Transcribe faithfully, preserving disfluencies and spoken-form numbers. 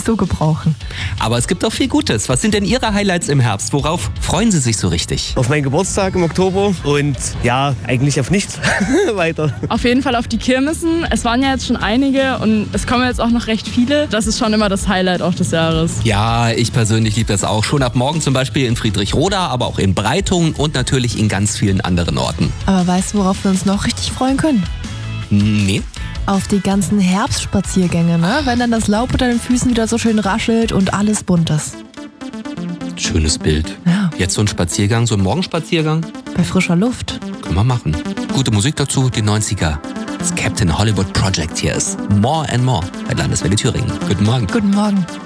nicht so gebrauchen. Aber es gibt auch viel Gutes. Was sind denn Ihre Highlights im Herbst? Worauf freuen Sie sich so richtig? Auf meinen Geburtstag im Oktober und ja, eigentlich auf nichts weiter. Auf jeden Fall auf die Kirmessen. Es waren ja jetzt schon einige und es kommen jetzt auch noch recht viele. Das ist schon immer das Highlight auch des Jahres. Ja, ich persönlich liebe das auch. Schon ab morgen zum Beispiel in Friedrichroda, aber auch in Breitungen und natürlich in ganz vielen anderen Orten. Aber weißt du, worauf wir uns noch richtig freuen können? Nee. Auf die ganzen Herbstspaziergänge, ne? Wenn dann das Laub unter den Füßen wieder so schön raschelt und alles bunt ist. Schönes Bild. Ja. Jetzt so ein Spaziergang, so ein Morgenspaziergang. Bei frischer Luft. Können wir machen. Gute Musik dazu, die neunziger. Das Captain Hollywood Project hier ist More and More bei Landeswelle Thüringen. Guten Morgen. Guten Morgen.